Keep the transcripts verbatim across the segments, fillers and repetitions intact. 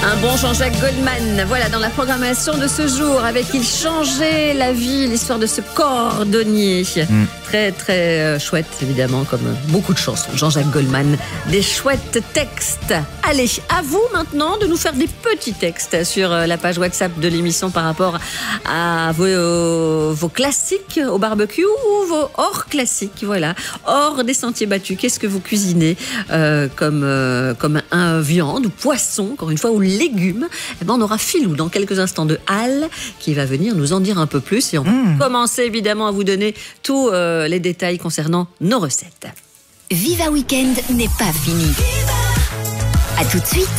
Un bon Jean-Jacques Goldman, voilà, dans la programmation de ce jour, avec Il changeait la vie, l'histoire de ce cordonnier. Mm. Très, très euh, chouette, évidemment, comme beaucoup de chansons. Jean-Jacques Goldman, des chouettes textes. Allez, à vous maintenant de nous faire des petits textes sur euh, la page WhatsApp de l'émission par rapport à vos, euh, vos classiques au barbecue ou vos hors classiques, voilà. Hors des sentiers battus, qu'est-ce que vous cuisinez euh, comme, euh, comme un viande ou poisson, encore une fois, ou légumes? Eh ben, on aura Philou dans quelques instants de Halle qui va venir nous en dire un peu plus et on mmh. va commencer évidemment à vous donner tous euh, les détails concernant nos recettes. Viva Weekend n'est pas fini. À tout de suite.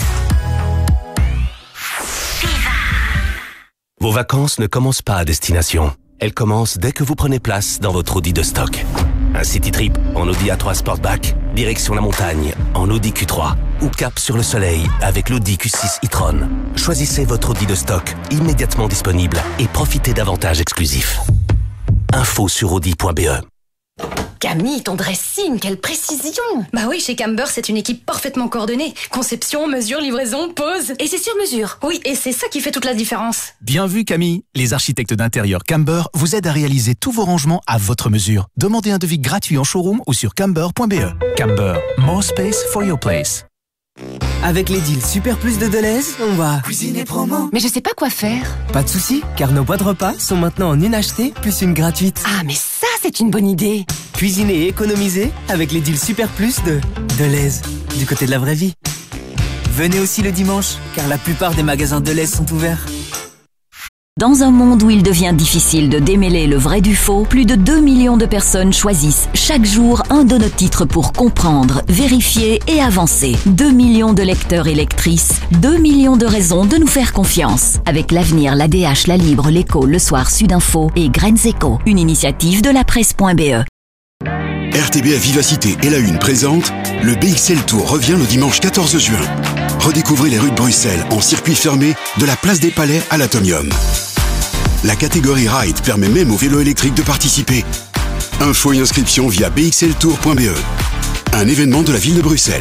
Vos vacances ne commencent pas à destination. Elles commencent dès que vous prenez place dans votre Audi de stock. Un city trip en Audi A trois Sportback, direction la montagne en Audi Q trois ou cap sur le soleil avec l'Audi Q six e-tron. Choisissez votre Audi de stock immédiatement disponible et profitez d'avantages exclusifs. Info sur audi point b e. Camille, ton dressing, quelle précision! Bah oui, chez Camber, c'est une équipe parfaitement coordonnée. Conception, mesure, livraison, pose. Et c'est sur mesure. Oui, et c'est ça qui fait toute la différence. Bien vu, Camille. Les architectes d'intérieur Camber vous aident à réaliser tous vos rangements à votre mesure. Demandez un devis gratuit en showroom ou sur camber point b e. Camber, more space for your place. Avec les deals Super Plus de Deleuze, on va cuisiner promo. Mais je sais pas quoi faire. Pas de soucis, car nos boîtes repas sont maintenant en une achetée plus une gratuite. Ah, mais ça, c'est une bonne idée. Cuisiner et économiser avec les deals Super Plus de Deleuze, du côté de la vraie vie. Venez aussi le dimanche, car la plupart des magasins Deleuze sont ouverts. Dans un monde où il devient difficile de démêler le vrai du faux, plus de deux millions de personnes choisissent chaque jour un de nos titres pour comprendre, vérifier et avancer. deux millions de lecteurs et lectrices, deux millions de raisons de nous faire confiance. Avec l'Avenir, l'A D H, La Libre, l'Écho, Le Soir, Sudinfo et Graines Éco, une initiative de la presse point b e. R T B F Vivacité et La Une présente le B X L Tour revient le dimanche quatorze juin. Redécouvrez les rues de Bruxelles en circuit fermé de la place des Palais à l'Atomium. La catégorie Ride permet même aux vélos électriques de participer. Info et inscription via b x l tour point b e. Un événement de la ville de Bruxelles.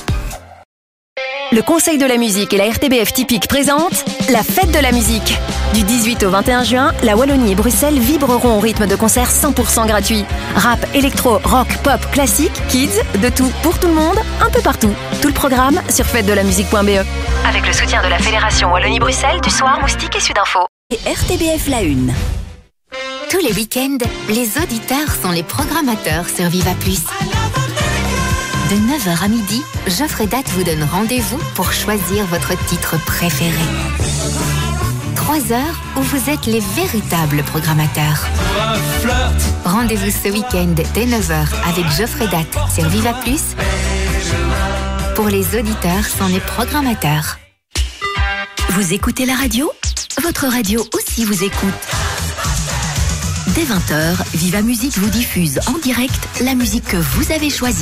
Le Conseil de la musique et la R T B F Typique présentent la fête de la musique. Du dix-huit au vingt et un juin, la Wallonie et Bruxelles vibreront au rythme de concerts cent pour cent gratuits. Rap, électro, rock, pop, classique, kids, de tout pour tout le monde, un peu partout. Tout le programme sur fête de la musique point b e. Avec le soutien de la Fédération Wallonie-Bruxelles, du Soir, Moustique et Sudinfo. Et R T B F La Une. Tous les week-ends, les auditeurs sont les programmateurs sur Viva Plus. De neuf heures à midi, Geoffrey Date vous donne rendez-vous pour choisir votre titre préféré. Trois heures où vous êtes les véritables programmateurs. Rendez-vous ce week-end dès neuf heures avec Geoffrey Date sur Viva Plus. Pour les auditeurs sont les programmateurs. Vous écoutez la radio ? Votre radio aussi vous écoute. Dès vingt heures, Viva Musique vous diffuse en direct la musique que vous avez choisie.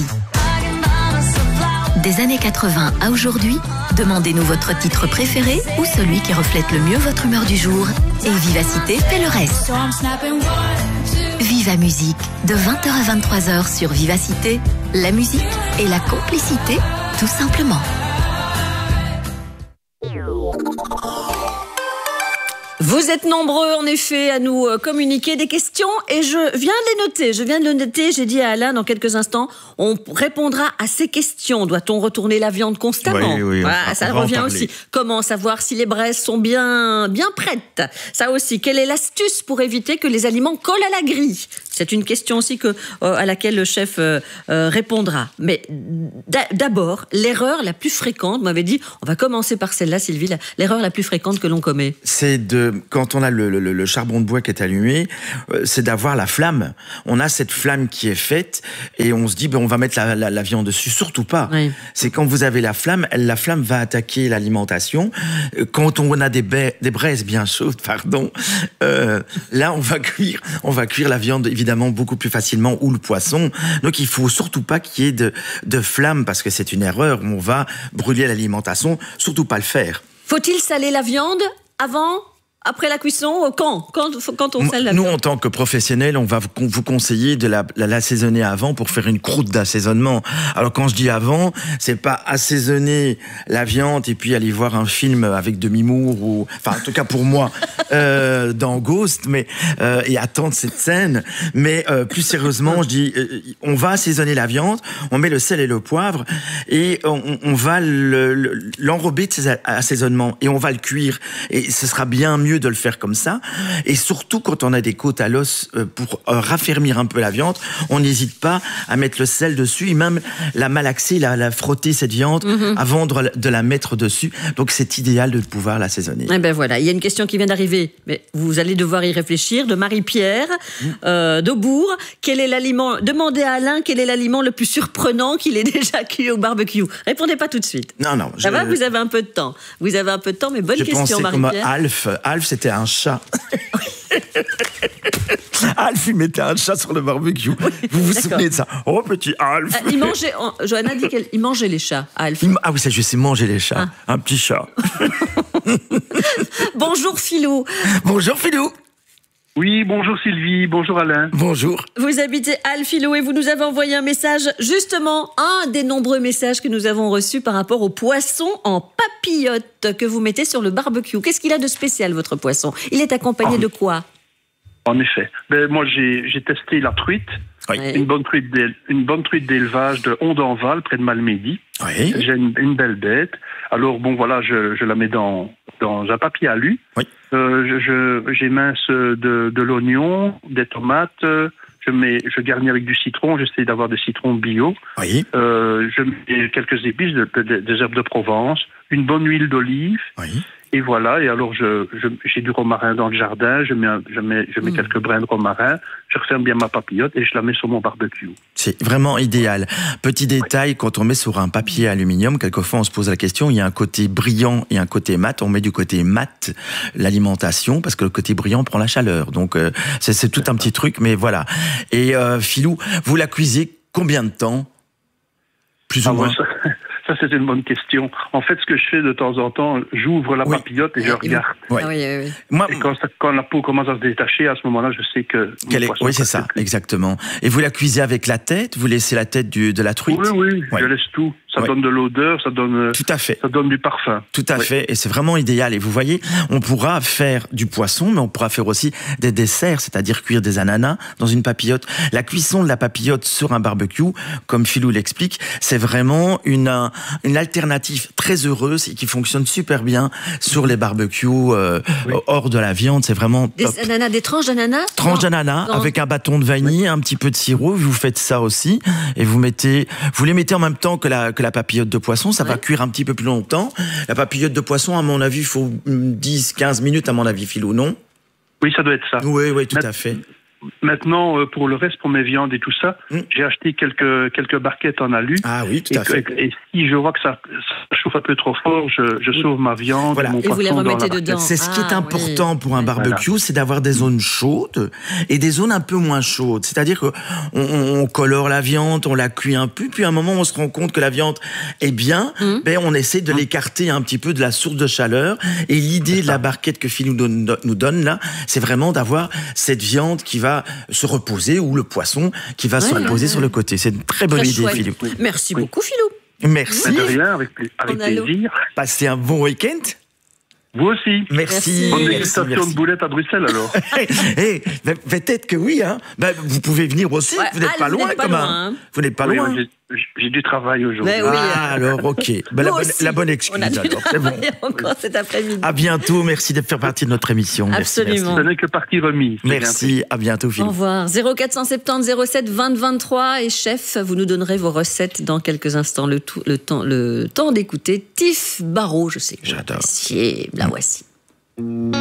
Des années quatre-vingts à aujourd'hui, demandez-nous votre titre préféré ou celui qui reflète le mieux votre humeur du jour. Et Vivacité fait le reste. Viva Musique, de vingt heures à vingt-trois heures sur Vivacité, la musique et la complicité, tout simplement. Vous êtes nombreux, en effet, à nous communiquer des questions et je viens de les noter. Je viens de les noter. J'ai dit à Alain, dans quelques instants, on répondra à ces questions. Doit-on retourner la viande constamment? Oui, oui. Voilà, on, ça on revient aussi. Comment savoir si les braises sont bien, bien prêtes? Ça aussi. Quelle est l'astuce pour éviter que les aliments collent à la grille? C'est une question aussi que, euh, à laquelle le chef euh, euh, répondra. Mais d'abord, l'erreur la plus fréquente, vous m'avez dit, on va commencer par celle-là, Sylvie, l'erreur la plus fréquente que l'on commet. C'est de, quand on a le, le, le charbon de bois qui est allumé, euh, c'est d'avoir la flamme. On a cette flamme qui est faite et on se dit, ben, on va mettre la, la, la viande dessus. Surtout pas. Oui. C'est quand vous avez la flamme, la flamme va attaquer l'alimentation. Quand on a des, ba- des braises bien chaudes, pardon, euh, là, on va cuire, on va cuire la viande, évidemment, beaucoup plus facilement, ou le poisson. Donc, il faut surtout pas qu'il y ait de, de flamme, parce que c'est une erreur. On va brûler l'alimentation. Surtout pas le faire. Faut-il saler la viande avant Après la cuisson, quand quand, quand on sale la Nous, viande? en tant que professionnels, on va vous, vous conseiller de la, la, l'assaisonner avant pour faire une croûte d'assaisonnement. Alors, quand je dis avant, c'est pas assaisonner la viande et puis aller voir un film avec Demi Moore ou, enfin, en tout cas pour moi, euh, dans Ghost, mais euh, et attendre cette scène. Mais euh, plus sérieusement, je dis, euh, on va assaisonner la viande, on met le sel et le poivre et on, on va le, le, l'enrober de ces assaisonnements et on va le cuire. Et ce sera bien mieux de le faire comme ça, et surtout quand on a des côtes à l'os euh, pour euh, raffermir un peu la viande, on n'hésite pas à mettre le sel dessus et même la malaxer, la, la frotter cette viande mm-hmm. avant de, de la mettre dessus. Donc c'est idéal de pouvoir l'assaisonner. Eh ben voilà, il y a une question qui vient d'arriver, mais vous allez devoir y réfléchir, de Marie-Pierre mm. euh, d'Aubourg. Quel est l'aliment? Demandez à Alain quel est l'aliment le plus surprenant qu'il ait déjà cuit au barbecue. Répondez pas tout de suite. Non non. Ça je... va, vous avez un peu de temps. Vous avez un peu de temps, mais bonne je question, Marie-Pierre. Je pensais comme Alf. Alf, c'était un chat. Alf, il mettait un chat sur le barbecue. Oui, vous vous d'accord. souvenez de ça? Oh, petit Alf. Euh, il mangeait, oh, Johanna dit qu'il mangeait les chats, Alf. Il, ah oui, ça, je sais manger les chats. Ah. Un petit chat. Bonjour, Philou. Bonjour, Philou. Oui, bonjour Sylvie, bonjour Alain. Bonjour. Vous habitez Alphilo et vous nous avez envoyé un message, justement, un des nombreux messages que nous avons reçus par rapport au poisson en papillote que vous mettez sur le barbecue. Qu'est-ce qu'il a de spécial, votre poisson? Il est accompagné oh. de quoi? En effet. Ben, moi, j'ai, j'ai testé la truite. Oui. Une bonne truite, une bonne truite d'élevage de Ondenval, près de Malmedy. Oui. J'ai une, une belle bête. Alors, bon, voilà, je, je la mets dans, dans un papier alu. Oui. Euh, je, je, j'émince de, de l'oignon, des tomates. Je, mets, je garnis avec du citron. J'essaie d'avoir des citrons bio. Oui. Euh, je mets quelques épices, de, de, des herbes de Provence, une bonne huile d'olive. Oui. Et voilà, et alors je, je, j'ai du romarin dans le jardin, je mets, un, je mets, je mets mmh. quelques brins de romarin, je referme bien ma papillote et je la mets sur mon barbecue. C'est vraiment idéal. Petit détail, oui. quand on met sur un papier aluminium, quelquefois on se pose la question, il y a un côté brillant et un côté mat, on met du côté mat l'alimentation parce que le côté brillant prend la chaleur. Donc euh, c'est, c'est tout un petit truc, mais voilà. Et euh, Philou, vous la cuisez combien de temps? Plus ou ah, moins ça... Ça, c'est une bonne question. En fait, ce que je fais de temps en temps, j'ouvre la oui. papillote et je regarde. Oui. Ah oui, oui, oui. Moi, et quand, ça, quand la peau commence à se détacher, à ce moment-là, je sais que... Est... Oui, c'est ça, plus. Exactement. Et vous la cuisez avec la tête? Vous laissez la tête du, de la truite? Oui, oui, oui. Je laisse tout. Ça oui. donne de l'odeur, ça donne... Tout à fait. Ça donne du parfum. Tout à oui. fait, et c'est vraiment idéal. Et vous voyez, on pourra faire du poisson, mais on pourra faire aussi des desserts, c'est-à-dire cuire des ananas dans une papillote. La cuisson de la papillote sur un barbecue, comme Philou l'explique, c'est vraiment une, une alternative très heureuse et qui fonctionne super bien sur les barbecues euh, oui. hors de la viande. C'est vraiment top. Des ananas, des tranches d'ananas? Tranches d'ananas non. avec un bâton de vanille, oui. un petit peu de sirop. Vous faites ça aussi, et vous mettez, vous les mettez en même temps que la que la papillote de poisson. Ça ouais. va cuire un petit peu plus longtemps. La papillote de poisson, à mon avis, il faut dix à quinze minutes, à mon avis, Philou, non? Oui, ça doit être ça. Oui, oui, tout Maint- à fait. Maintenant, pour le reste, pour mes viandes et tout ça, mmh. j'ai acheté quelques, quelques barquettes en alu. Ah oui, tout à et, fait. Et, et si je vois que ça, ça chauffe un peu trop fort, je, je sauve ma viande, voilà. mon et vous les remettez dedans. C'est ce qui est ah, important oui. pour un barbecue, voilà. c'est d'avoir des zones chaudes et des zones un peu moins chaudes. C'est-à-dire qu'on on, on colore la viande, on la cuit un peu, puis à un moment, on se rend compte que la viande est bien, mmh. ben on essaie de mmh. l'écarter un petit peu de la source de chaleur. Et l'idée de la barquette que Phil nous donne, nous donne là, c'est vraiment d'avoir cette viande qui va se reposer ou le poisson qui va ouais, se reposer ouais. sur le côté. C'est une très bonne très idée, Philou. Merci oui. beaucoup, Philou. Merci. De rien, avec, avec plaisir. Passez un bon week-end. Vous aussi. Merci. Bonne dégustation de boulettes à Bruxelles, alors. hey, hey, peut-être que oui. Hein. Ben, vous pouvez venir aussi. Ouais, vous n'êtes pas loin, comme un... Vous n'êtes pas oui, loin. J'ai, j'ai du travail aujourd'hui. Oui, ah, alors, ok. Ben, la, bonne, la bonne excuse, on a dû alors. C'est bon. encore cet après-midi. À bientôt. Merci de faire partie de notre émission. Absolument. Merci, merci. Ce n'est que partie remise. Merci. À bientôt, Philippe. Au revoir. zéro quatre cent soixante-dix zéro sept vingt vingt-trois. Et chef, vous nous donnerez vos recettes dans quelques instants. Le, tout, le, temps, le temps d'écouter Tiff Barrault. Je sais que vous l'appréciez. La voici.